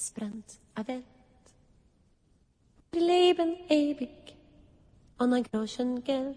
es brennt a Welt. Wir leben ewig und ein Groschen Geld.